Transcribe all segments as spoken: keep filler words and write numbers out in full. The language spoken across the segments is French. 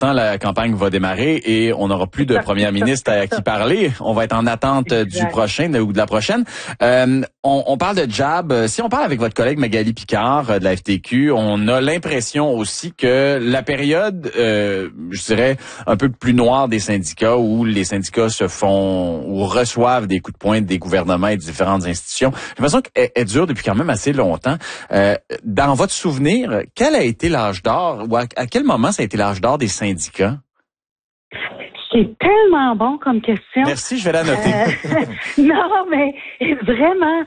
temps, la campagne va démarrer et on n'aura plus de première ministre à qui parler. On va être en attente exact. du prochain ou de la prochaine. Euh, on, on parle de jab. Si on parle avec votre collègue Magali Picard de la F T Q, on a l'impression aussi que la période, euh, je dirais, un peu plus noire des syndicats où les syndicats se font ou reçoivent des coups de poing des gouvernements et de différentes institutions, j'ai l'impression qu'elle dure depuis quand même assez longtemps. Euh, dans votre souvenir, quel a été l'âge d'or ou à, à quel moment ça a été l'âge d'or des syndicats? C'est tellement bon comme question. Merci, je vais la noter. Euh, non, mais vraiment,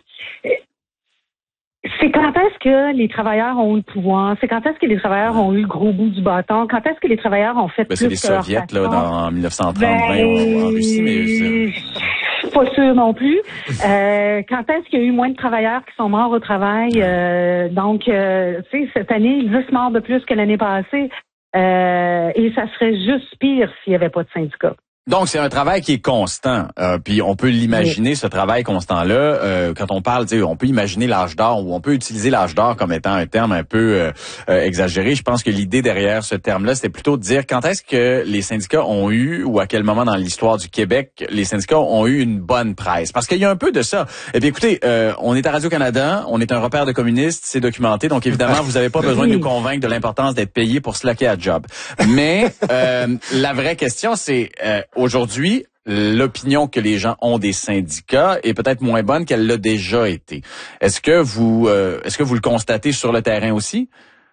c'est quand est-ce que les travailleurs ont eu le pouvoir? C'est quand est-ce que les travailleurs ont eu le gros bout du bâton? Quand est-ce que les travailleurs ont fait ben, plus que c'est les soviets, là, dans mille neuf cent trente, ben, vingt, en Russie, mais... Pas sûr non plus. Euh, quand est-ce qu'il y a eu moins de travailleurs qui sont morts au travail? Euh, donc, euh, tu sais, cette année, dix morts de plus que l'année passée. Euh, et ça serait juste pire s'il n'y avait pas de syndicats. Donc, c'est un travail qui est constant. Euh, puis, on peut l'imaginer, oui. ce travail constant-là. Euh, quand on parle, tu sais, on peut imaginer l'âge d'or ou on peut utiliser l'âge d'or comme étant un terme un peu euh, euh, exagéré. Je pense que l'idée derrière ce terme-là, c'était plutôt de dire quand est-ce que les syndicats ont eu ou à quel moment dans l'histoire du Québec, les syndicats ont eu une bonne presse. Parce qu'il y a un peu de ça. Et puis, écoutez, euh, on est à Radio-Canada, on est un repère de communistes, c'est documenté. Donc, évidemment, vous n'avez pas besoin de nous convaincre de l'importance d'être payé pour slacker à job. Mais euh, la vraie question, c'est... Euh, aujourd'hui, l'opinion que les gens ont des syndicats est peut-être moins bonne qu'elle l'a déjà été. Est-ce que vous, euh, est-ce que vous le constatez sur le terrain aussi?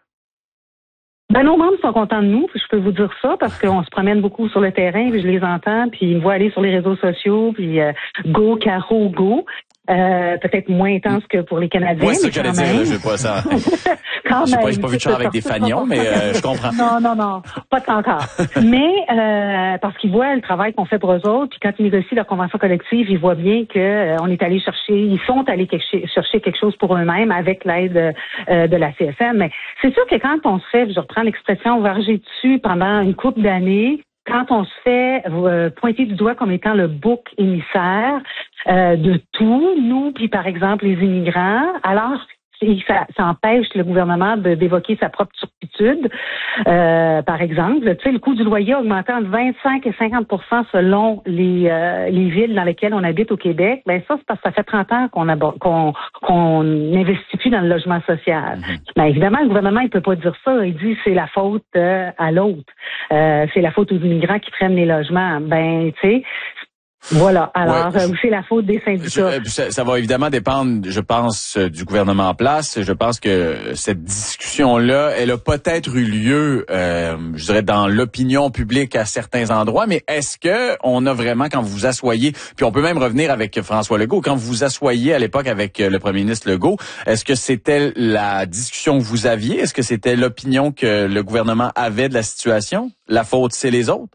Ben, nos membres sont contents de nous, puis je peux vous dire ça, parce qu'on se promène beaucoup sur le terrain, puis je les entends, puis ils me voient aller sur les réseaux sociaux, puis euh, go, Caro, go. Euh, peut-être moins intense que pour les Canadiens. Oui, c'est ce que j'allais dire, là, je vais pas ça. Quand j'ai même. pas, j'ai pas vu de char avec des fagnons, mais euh, je comprends. Non, non, non, pas tant encore. Mais euh, parce qu'ils voient le travail qu'on fait pour eux autres, puis quand ils négocient leur convention collective, ils voient bien que euh, on est allé chercher, ils sont allés quelque, chercher quelque chose pour eux-mêmes avec l'aide euh, de la C F M. Mais c'est sûr que quand on se fait, je reprends l'expression, varger dessus pendant une couple d'années, quand on se fait euh, pointer du doigt comme étant le bouc émissaire euh, de tout, nous, puis par exemple les immigrants, alors ça, ça empêche le gouvernement de, d'évoquer sa propre turpitude. Euh, par exemple, tu sais, le coût du loyer a augmenté entre vingt-cinq et cinquante pour cent selon les, euh, les villes dans lesquelles on habite au Québec. Ben ça, c'est parce que ça fait trente ans qu'on aborde, qu'on, qu'on n'investit plus dans le logement social. Mm-hmm. Ben évidemment, le gouvernement, il peut pas dire ça. Il dit c'est la faute euh, à l'autre. Euh, c'est la faute aux immigrants qui prennent les logements. Ben, tu sais, voilà. Alors, ouais. euh, c'est la faute des syndicats. Je, ça, ça va évidemment dépendre, je pense, du gouvernement en place. Je pense que cette discussion-là, elle a peut-être eu lieu, euh, je dirais, dans l'opinion publique à certains endroits. Mais est-ce que on a vraiment, quand vous vous asseyez, puis on peut même revenir avec François Legault, quand vous vous asseyez à l'époque avec le premier ministre Legault, est-ce que c'était la discussion que vous aviez? Est-ce que c'était l'opinion que le gouvernement avait de la situation? La faute, c'est les autres?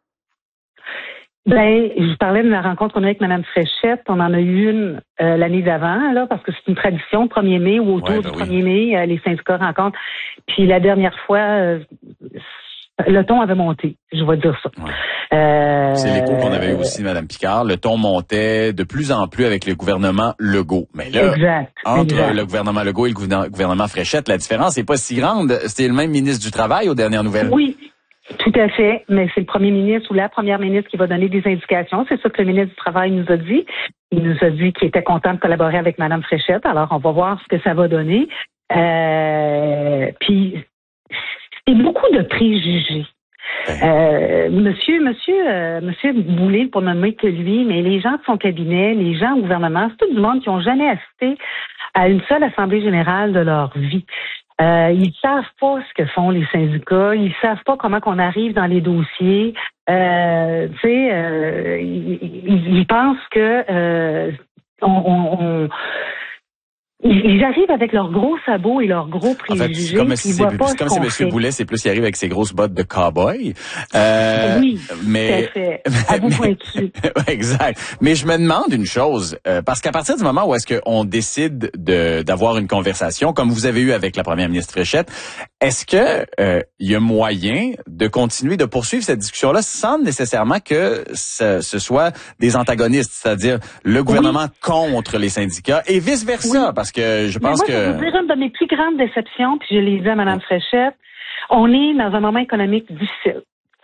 Ben, je parlais de la rencontre qu'on a avec Mme Fréchette. On en a eu une euh, l'année d'avant, là, parce que c'est une tradition, le premier mai ou autour ouais, ben du premier oui. mai, euh, les syndicats rencontrent. Puis la dernière fois, euh, le ton avait monté, je vais dire ça. Ouais. Euh, c'est l'écho qu'on avait eu aussi, Mme Picard. Le ton montait de plus en plus avec le gouvernement Legault. Mais là, exact, entre exact. le gouvernement Legault et le gouvernement Fréchette, la différence n'est pas si grande. C'était le même ministre du Travail aux dernières nouvelles. Oui. Tout à fait, mais c'est le premier ministre ou la première ministre qui va donner des indications. C'est ça que le ministre du Travail nous a dit. Il nous a dit qu'il était content de collaborer avec Mme Fréchette. Alors, on va voir ce que ça va donner. Euh, puis, c'est beaucoup de préjugés. Euh, monsieur, monsieur, euh, monsieur Boulay, pour nommer que lui, mais les gens de son cabinet, les gens au gouvernement, c'est tout le monde qui n'ont jamais assisté à une seule assemblée générale de leur vie. Euh, ils savent pas ce que font les syndicats, ils savent pas comment qu'on arrive dans les dossiers. Euh, tu sais, euh, ils, ils, ils pensent que euh, on, on, on ils arrivent avec leurs gros sabots et leurs gros préjugés. En fait, c'est comme, si, c'est, comme si M. Boulet, c'est plus, il arrive avec ses grosses bottes de cow-boy. Euh, oui, mais, tout à fait. À vous pointu. Exact. Mais je me demande une chose, euh, parce qu'à partir du moment où est-ce qu'on décide de, d'avoir une conversation, comme vous avez eu avec la première ministre Fréchette, est-ce que euh, il y a moyen de continuer, de poursuivre cette discussion-là sans nécessairement que ce, ce soit des antagonistes, c'est-à-dire le gouvernement oui. contre les syndicats et vice-versa, oui. parce que je pense Mais moi, que... je vais vous dire une de mes plus grandes déceptions, puis je l'ai dit à Mme Fréchette, on est dans un moment économique difficile.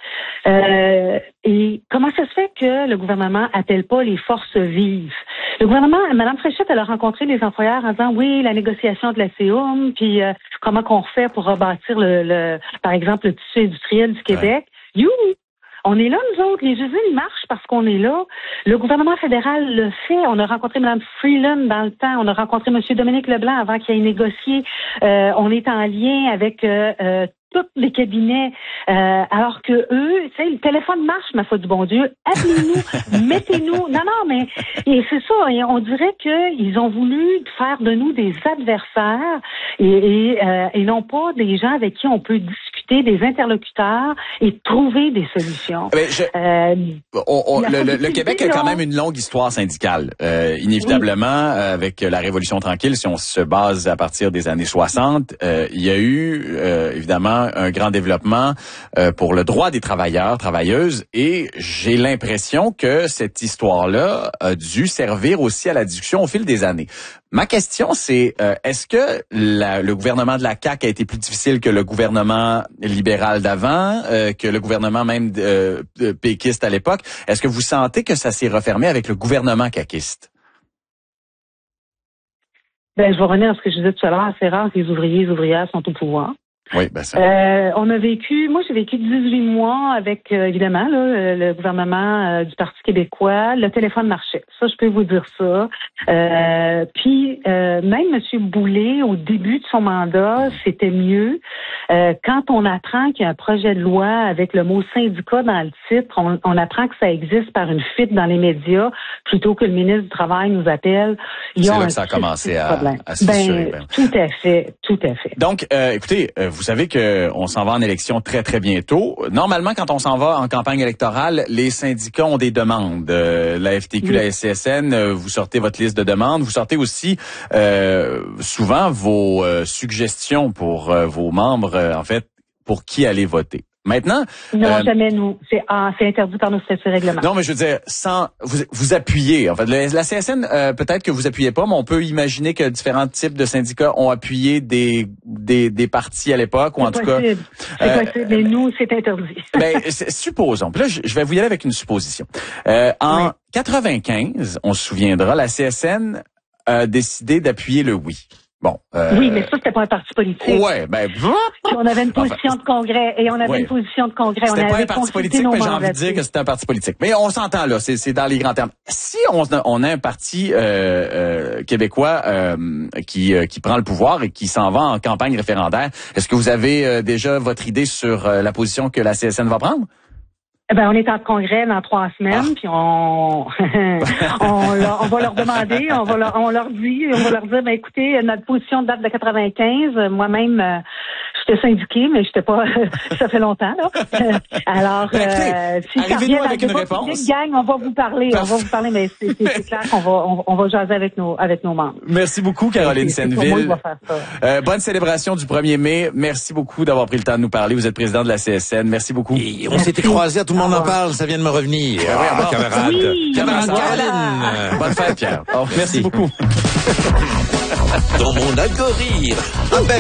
que le gouvernement appelle pas les forces vives. Le gouvernement, Mme Fréchette, elle a rencontré les employeurs en disant oui, la négociation de la C O M, puis euh, comment qu'on fait pour rebâtir le, le par exemple le tissu industriel du Québec. Ouais. You! On est là, nous autres. Les usines marchent parce qu'on est là. Le gouvernement fédéral le fait. On a rencontré Mme Freeland dans le temps. On a rencontré M. Dominique Leblanc avant qu'il ait négocié. Euh, on est en lien avec euh, euh, tous les cabinets, euh, alors que eux, tu sais, le téléphone marche, ma foi du bon Dieu. Appelez-nous, mettez-nous. Non, non, mais et c'est ça. Et on dirait qu'ils ont voulu faire de nous des adversaires et, et, euh, et non pas des gens avec qui on peut discuter, des interlocuteurs et trouver des solutions. Mais je, euh, on, on, le, le, le Québec a quand même une longue histoire syndicale. Euh, inévitablement, oui. Avec la Révolution tranquille, si on se base à partir des années soixante, euh, il y a eu euh, évidemment un grand développement euh, pour le droit des travailleurs, travailleuses, et j'ai l'impression que cette histoire-là a dû servir aussi à la discussion au fil des années. Ma question, c'est euh, est-ce que la, le gouvernement de la C A Q a été plus difficile que le gouvernement libéral d'avant, euh, que le gouvernement même euh, péquiste à l'époque? Est-ce que vous sentez que ça s'est refermé avec le gouvernement caquiste? Ben, je vais revenir à ce que je disais tout à l'heure. C'est rare que les ouvriers et les ouvrières sont au pouvoir. Oui, ben ça. Euh, on a vécu, moi j'ai vécu dix-huit mois avec euh, évidemment là, le gouvernement euh, du Parti québécois. Le téléphone marchait, ça je peux vous dire ça. Euh, puis euh, même M. Boulay, au début de son mandat, c'était mieux. Euh, quand on apprend qu'il y a un projet de loi avec le mot syndicat dans le titre, on, on apprend que ça existe par une fuite dans les médias plutôt que le ministre du Travail nous appelle. Il y a C'est là un que ça a commencé à, à se ben, fissurer. Ben. Tout à fait, tout à fait. Donc, euh, écoutez. Euh, Vous savez que on s'en va en élection très, très bientôt. Normalement, quand on s'en va en campagne électorale, les syndicats ont des demandes. Euh, la F T Q, oui. La S C S N, euh, vous sortez votre liste de demandes. Vous sortez aussi euh, souvent vos euh, suggestions pour euh, vos membres, euh, en fait, pour qui aller voter. Maintenant, non, euh, jamais nous. C'est, ah, c'est interdit par nos statuts règlements. Non, mais je veux dire, sans vous, vous appuyez. En fait, la, la C S N, euh, peut-être que vous appuyez pas, mais on peut imaginer que différents types de syndicats ont appuyé des des, des partis à l'époque, ou en c'est tout possible. cas. C'est euh, possible, mais nous, c'est interdit. Ben, c'est, supposons. Puis là, je, je vais vous y aller avec une supposition. Euh, en oui. quatre-vingt-quinze, on se souviendra, la C S N a décidé d'appuyer le oui. Bon. Euh, oui, mais ça, c'était pas un parti politique. Ouais, ben. Puis on avait une position enfin, de congrès et on avait ouais. une position de congrès. C'était on pas avait un parti politique, mais j'ai envie de dire que c'était un parti politique. Mais on s'entend là, c'est, c'est dans les grands termes. Si on, on a un parti euh, euh, québécois euh, qui euh, qui prend le pouvoir et qui s'en va en campagne référendaire, est-ce que vous avez euh, déjà votre idée sur euh, la position que la C S N va prendre? Eh ben, on est en congrès dans trois semaines, ah. puis on, on, leur, on va leur demander, on va leur, on leur dit, on va leur dire, ben écoutez, notre position date de quatre-vingt-quinze. Moi-même, euh, j'étais syndiquée, mais j'étais pas, ça fait longtemps là. Alors, ben, écoutez, euh, si arrivez-nous avec une réponse. Gang, on va vous parler, Parfait. on va vous parler, mais c'est, c'est, c'est clair qu'on va, on, on va jaser avec nos, avec nos membres. Merci beaucoup, Caroline Senneville. Euh, bonne célébration du premier mai. Merci beaucoup d'avoir pris le temps de nous parler. Vous êtes président de la C S N. Merci beaucoup. Et on s'était croisés à tout le monde en parle, ça vient de me revenir. Ah, oui, ah, camarade. Oui, camarade Caroline. Bonne fête, Pierre. Oh, merci. merci beaucoup. Dans mon algorithme. Ah ben.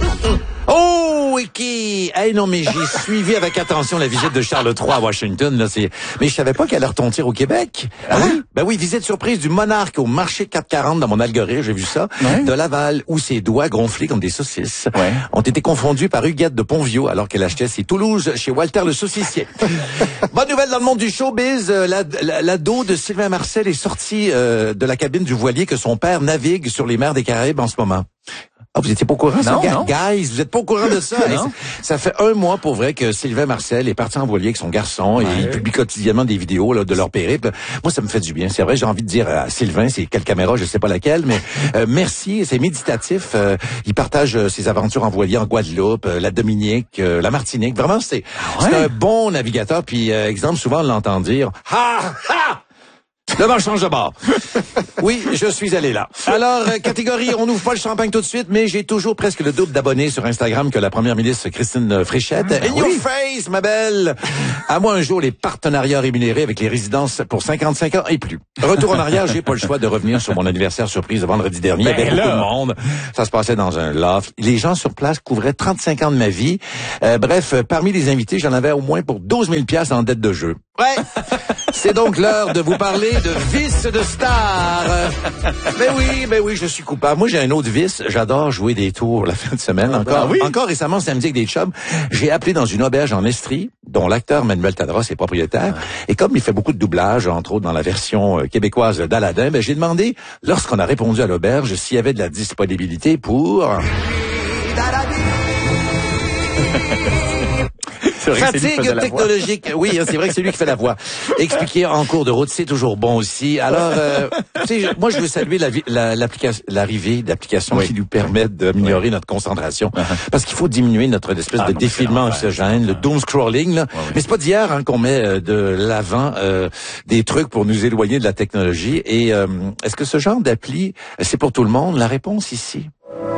Oh, qui, hey, non, mais j'ai suivi avec attention la visite de Charles trois à Washington, là, c'est, mais je savais pas qu'elle allait retentir au Québec. Ah oui? Ben oui, visite surprise du monarque au marché quatre cent quarante dans mon algorithme, j'ai vu ça. Ouais. De Laval, où ses doigts gonflés comme des saucisses ouais. ont été confondus par Huguette de Pontvio alors qu'elle achetait ses Toulouse chez Walter le saucissier. Bonne nouvelle dans le monde du showbiz, la, la, l'ado de Sylvain Marcel est sorti euh, de la cabine du voilier que son père navigue sur les mers des Caraïbes en ce moment. Ah, vous étiez pas au courant, ça? Non, non. Guys, vous êtes pas au courant de ça? ça, ça fait un mois, pour vrai, que Sylvain Marcel est parti en voilier avec son garçon ouais. et il publie quotidiennement des vidéos là, de leur périple. Moi, ça me fait du bien. C'est vrai, j'ai envie de dire à Sylvain, c'est quelle caméra, je sais pas laquelle, mais euh, merci, c'est méditatif. Euh, il partage euh, ses aventures en voilier en Guadeloupe, euh, la Dominique, euh, la Martinique. Vraiment, c'est, ah ouais? c'est un bon navigateur. Puis, euh, exemple, souvent, on l'entend dire « Ha! Ha! » Le vent change de bord. Oui, je suis allé là. Alors, euh, catégorie, on n'ouvre pas le champagne tout de suite, mais j'ai toujours presque le double d'abonnés sur Instagram que la première ministre Christine Fréchette. Ah, In oui. your face, ma belle! À moi un jour les partenariats rémunérés avec les résidences pour cinquante-cinq ans et plus. Retour en arrière, j'ai pas le choix de revenir sur mon anniversaire surprise de vendredi dernier ben avec là. beaucoup de monde. Ça se passait dans un loft. Les gens sur place couvraient trente-cinq ans de ma vie. Euh, bref, parmi les invités, j'en avais au moins pour douze mille piastres en dette de jeu. Ouais, c'est donc l'heure de vous parler de vice de star. Mais oui, mais oui, je suis coupable. Moi, j'ai un autre vice. J'adore jouer des tours la fin de semaine. Encore, ah oui? encore récemment, samedi avec des chums, j'ai appelé dans une auberge en Estrie, dont l'acteur Manuel Tadros est propriétaire. Ah. Et comme il fait beaucoup de doublage, entre autres dans la version québécoise d'Aladin, ben, j'ai demandé, lorsqu'on a répondu à l'auberge, s'il y avait de la disponibilité pour... Fatigue technologique. Oui, c'est vrai que c'est lui qui fait la voix. Expliquer en cours de route, c'est toujours bon aussi. Alors, euh, tu sais, moi, je veux saluer la, la, l'application, l'arrivée d'applications oui. qui nous permettent d'améliorer oui. notre concentration. Uh-huh. Parce qu'il faut diminuer notre espèce ah, de défilement oxygène, le doom scrolling. Là. Ouais, oui. Mais c'est pas d'hier hein, qu'on met de l'avant euh, des trucs pour nous éloigner de la technologie. Et euh, est-ce que ce genre d'appli, c'est pour tout le monde? La réponse ici.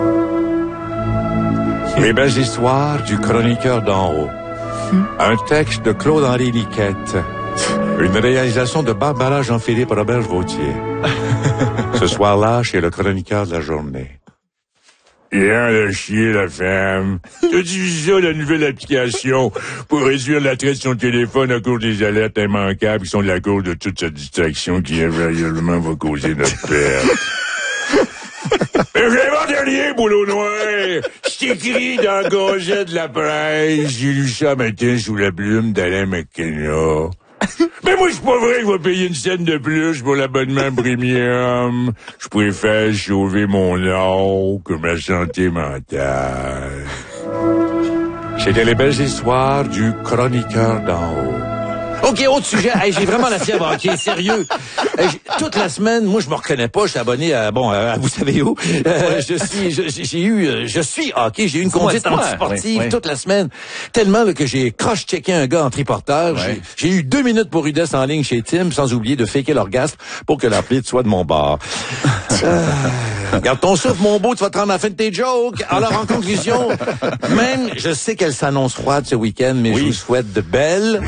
Les belles histoires du chroniqueur d'en haut. Un texte de Claude-Henri Niquette. Une réalisation de Barbara Jean-Philippe Robert-Vautier. Ce soir-là, chez le chroniqueur de la journée. Il a de chier, la femme. T'as diffusé ça, la nouvelle application, pour réduire l'attrait de son téléphone à cause des alertes immanquables qui sont de la cause de toute cette distraction qui, invariablement, va causer notre perte. Mais je l'ai dernier, boulot noir. C'est écrit dans le Gazette de la presse. J'ai lu ça matin sous la plume d'Alain McKenna. Mais moi, c'est pas vrai que je vais payer une scène de plus pour l'abonnement premium. Je préfère sauver mon âme que ma santé mentale. C'était les belles histoires du chroniqueur d'en haut. OK, autre sujet. Hey, j'ai vraiment la fièvre hockey, sérieux. Hey, toute la semaine, moi, je me reconnais pas. Je suis abonné à, bon, à, vous savez où. Euh, je suis, je, j'ai eu, je suis hockey. J'ai eu une conduite antisportive oui, oui. toute la semaine. Tellement là, que j'ai cross-checké un gars en triporteur. Oui. J'ai, j'ai eu deux minutes pour Rudesse en ligne chez Tim, sans oublier de faker l'orgasme pour que la plaide soit de mon bord. euh, Garde ton souffle, mon beau, tu vas te rendre à la fin de tes jokes. Alors, en conclusion, même, je sais qu'elle s'annonce froide ce week-end, mais oui. je vous souhaite de belles...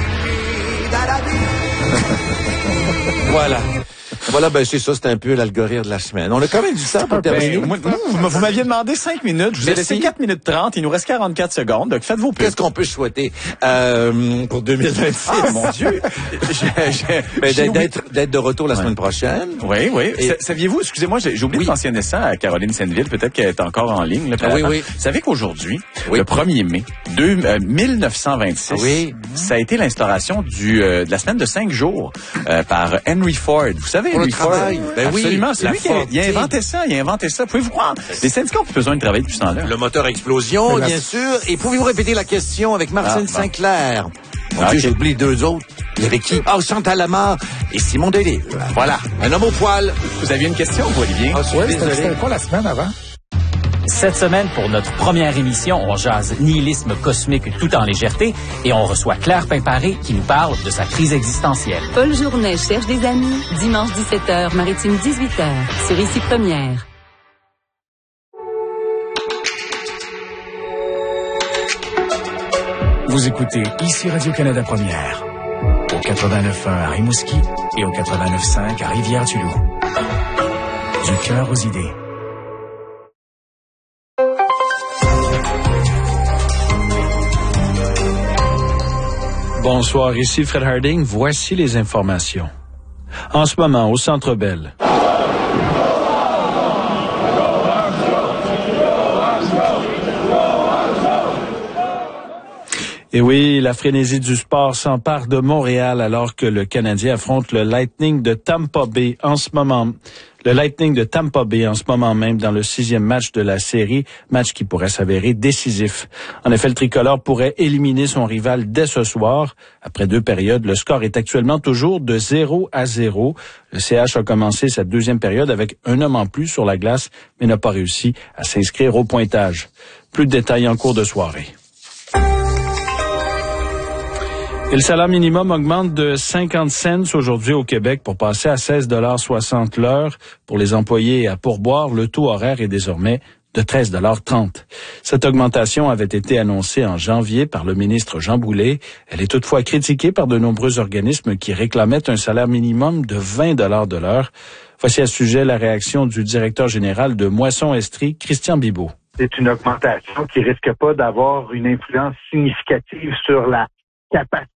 Voilà. Voilà, ben c'est ça, c'est un peu l'algorithme de la semaine. On a quand même du temps pour terminer. Ben, moi, vous, vous m'aviez demandé cinq minutes, je vous ai laissé quatre minutes trente, il nous reste quarante-quatre secondes, donc faites vos pubs. Qu'est-ce qu'on peut souhaiter euh, pour deux mille vingt-six? Ah, mon Dieu! j'ai, j'ai, ben, j'ai d'être, d'être de retour la ouais. semaine prochaine. Oui, oui. Et... Saviez-vous, excusez-moi, j'ai, j'ai oublié oui. de mentionner ça à Caroline Senneville, peut-être qu'elle est encore en ligne. Là, ah, oui, oui. Vous savez qu'aujourd'hui, oui. le premier mai deux, euh, mille neuf cent vingt-six, oui. ça a été l'instauration du euh, de la semaine de cinq jours euh, par Henry Ford. Vous savez, pour Henry Ford? Ben absolument, oui, c'est lui qui a, il a inventé ça, il a inventé ça. Pouvez-vous croire? Les syndicats ont plus besoin de travailler depuis ce temps-là. Le moteur explosion, bien la... sûr. Et pouvez-vous répéter la question avec Martine ah, bon. Saint-Clair? Mon ah, Dieu, okay. j'ai oublié deux autres. Il y avait qui? Ah, oh, Chantal Lamar et Simon Delille. Voilà, un homme au poil. Vous aviez une question, vous, Olivier? Ah, oui, c'était quoi la semaine avant? Cette semaine, pour notre première émission, on jase nihilisme cosmique tout en légèreté et on reçoit Claire Pimparé qui nous parle de sa crise existentielle. Paul Journet cherche des amis. Dimanche dix-sept heures, Maritime dix-huit heures, sur Ici Première. Vous écoutez Ici Radio-Canada Première, au quatre-vingt-neuf point un à Rimouski et au quatre-vingt-neuf point cinq à Rivière-du-Loup. Du cœur aux idées. Bonsoir, ici Fred Harding. Voici les informations. En ce moment, au Centre Bell. Et oui, la frénésie du sport s'empare de Montréal alors que le Canadien affronte le Lightning de Tampa Bay en ce moment. Le Lightning de Tampa Bay en ce moment même dans le sixième match de la série, match qui pourrait s'avérer décisif. En effet, le tricolore pourrait éliminer son rival dès ce soir. Après deux périodes, le score est actuellement toujours de zéro à zéro. Le C H a commencé sa deuxième période avec un homme en plus sur la glace, mais n'a pas réussi à s'inscrire au pointage. Plus de détails en cours de soirée. Et le salaire minimum augmente de cinquante cents aujourd'hui au Québec pour passer à seize dollars soixante l'heure. Pour les employés à pourboire, le taux horaire est désormais de treize dollars trente. Cette augmentation avait été annoncée en janvier par le ministre Jean Boulet. Elle est toutefois critiquée par de nombreux organismes qui réclamaient un salaire minimum de vingt dollars de l'heure. Voici à ce sujet la réaction du directeur général de Moisson-Estrie, Christian Bibeau. C'est une augmentation qui risque pas d'avoir une influence significative sur la capacité